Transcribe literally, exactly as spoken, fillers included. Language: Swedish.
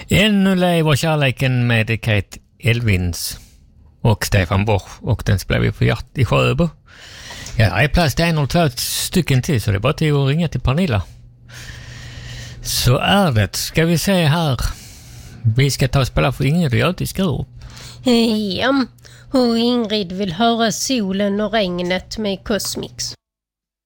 Ännu lever kärleken med Kate Elvins och Stefan Borch, och den spelar vi på Hjärt i Sjöbo. Ja, det är plats till en eller två stycken till, så det är bara till att ringa till Pernilla. Så är det. Ska vi se här. Vi ska ta och spela för Ingrid och jag till Skurup. Ja, och Ingrid vill höra Solen och regnet med Cosmix.